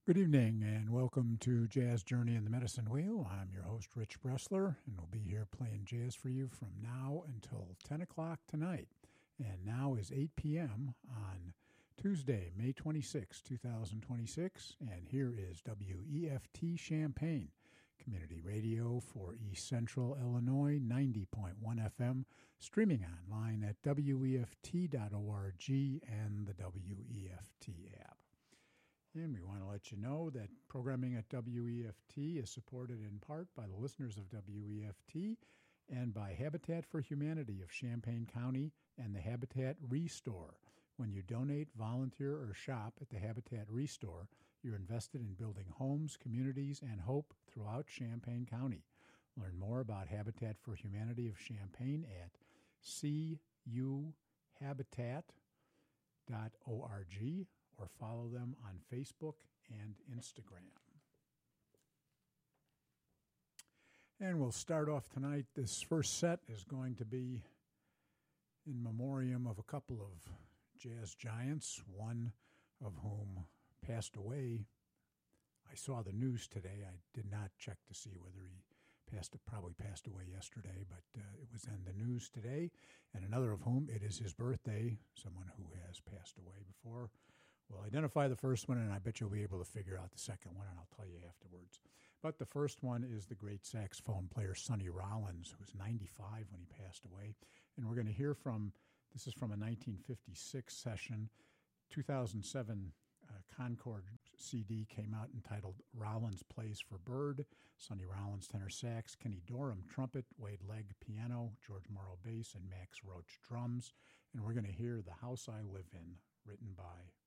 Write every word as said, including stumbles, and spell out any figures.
Good evening and welcome to Jazz Journey in the Medicine Wheel. I'm your host, Rich Bressler, and we'll be here playing jazz for you from now until ten o'clock tonight. And now is eight p.m. on Tuesday, May twenty-sixth, twenty twenty-six, and here is W E F T Champaign, community radio for East Central Illinois, ninety point one F M, streaming online at W E F T dot org and the W E F T app. And we want to let you know that programming at W E F T is supported in part by the listeners of W E F T and by Habitat for Humanity of Champaign County and the Habitat Restore. When you donate, volunteer, or shop at the Habitat Restore, you're invested in building homes, communities, and hope throughout Champaign County. Learn more about Habitat for Humanity of Champaign at c u habitat dot org or follow them on Facebook and Instagram. And we'll start off tonight. This first set is going to be in memoriam of a couple of jazz giants, one of whom passed away. I saw the news today. I did not check to see whether he passed, probably passed away yesterday, but uh, it was in the news today. And another of whom, it is his birthday, someone who has passed away before. We'll identify the first one, and I bet you'll be able to figure out the second one, and I'll tell you afterwards. But the first one is the great saxophone player Sonny Rollins, who was ninety-five when he passed away. And we're going to hear from, this is from a nineteen fifty-six session, two thousand seven uh, Concord C D came out entitled Rollins Plays for Bird. Sonny Rollins, tenor sax, Kenny Dorham, trumpet, Wade Legg, piano, George Morrow, bass, and Max Roach, drums. And we're going to hear The House I Live In, written by